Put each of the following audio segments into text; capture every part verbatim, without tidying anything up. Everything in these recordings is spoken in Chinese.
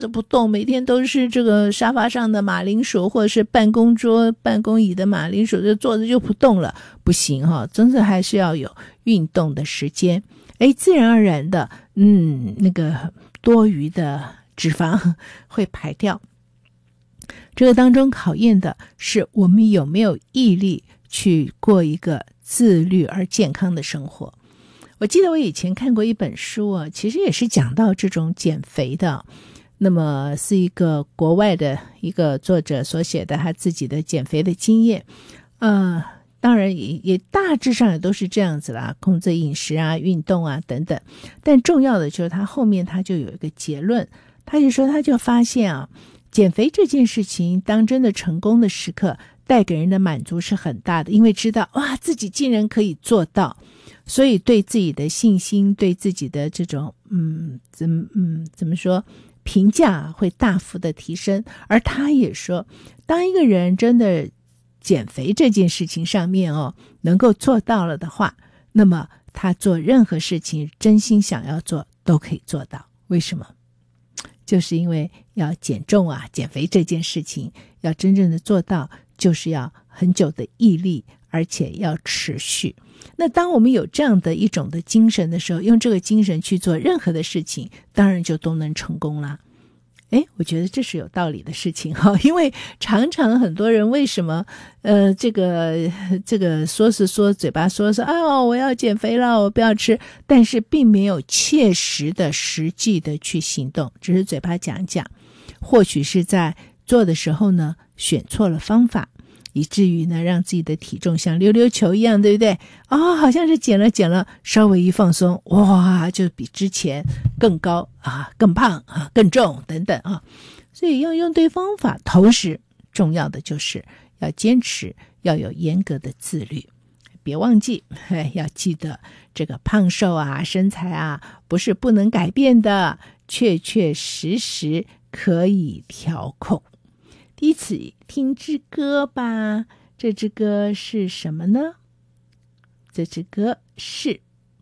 不动，每天都是这个沙发上的马铃薯，或者是办公桌办公椅的马铃薯，就坐着就不动了，不行哈，真的还是要有运动的时间。诶，自然而然的，嗯，那个多余的脂肪会排掉。这个当中考验的是我们有没有毅力去过一个自律而健康的生活。我记得我以前看过一本书啊，其实也是讲到这种减肥的，那么是一个国外的一个作者所写的他自己的减肥的经验，呃，当然也也大致上也都是这样子啦，控制饮食啊、运动啊等等。但重要的就是他后面他就有一个结论，他就说他就发现啊，减肥这件事情当真的成功的时刻，带给人的满足是很大的，因为知道哇自己竟然可以做到，所以对自己的信心，对自己的这种嗯怎嗯怎么说评价会大幅的提升。而他也说，当一个人真的减肥这件事情上面哦能够做到了的话，那么他做任何事情真心想要做都可以做到。为什么？就是因为要减重啊，减肥这件事情要真正的做到，就是要很久的毅力，而且要持续。那当我们有这样的一种的精神的时候，用这个精神去做任何的事情，当然就都能成功啦。诶，我觉得这是有道理的事情哈，因为常常很多人为什么呃这个这个说是说嘴巴说是哦我要减肥了，我不要吃，但是并没有切实的实际的去行动，只是嘴巴讲讲，或许是在做的时候呢选错了方法，以至于呢让自己的体重像溜溜球一样，对不对？哦，好像是减了减了，稍微一放松，哇，就比之前更高啊，更胖啊，更重等等啊。所以要用对方法，同时重要的就是要坚持，要有严格的自律。别忘记，要记得这个胖瘦啊、身材啊，不是不能改变的，确确实实可以调控。第一次听支歌吧，这支歌是什么呢？这支歌是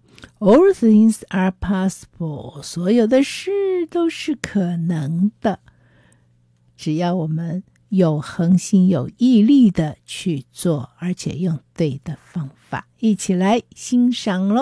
All things are possible， 所有的事都是可能的，只要我们有恒心有毅力的去做，而且用对的方法，一起来欣赏咯。